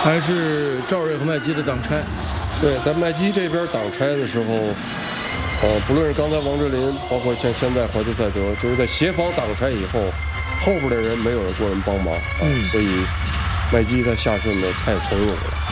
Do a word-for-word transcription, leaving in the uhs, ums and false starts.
还是赵瑞和麦基的挡拆。 对，在麦基这边挡拆的时候，呃，不论是刚才王哲林，包括像现在怀特塞德，就是在协防挡拆以后，后边的人没有人过人帮忙，嗯，所以麦基他下顺的太从容了。